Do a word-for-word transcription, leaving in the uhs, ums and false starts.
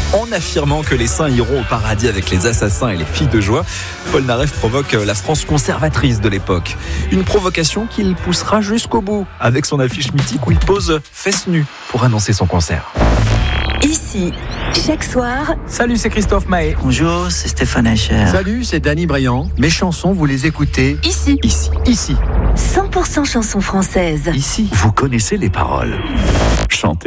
En affirmant que les saints iront au paradis avec les assassins et les filles de joie, Polnareff provoque la France conservatrice de l'époque. Une provocation qu'il poussera jusqu'au bout, avec son affiche mythique où il pose fesses nues pour annoncer son concert. Ici, chaque soir. Salut, c'est Christophe Maé. Bonjour, c'est Stéphane Echer. Salut, c'est Danny Briand. Mes chansons, vous les écoutez Ici. Ici. Ici. cent pour cent chansons françaises. Ici. Vous connaissez les paroles. Chantez.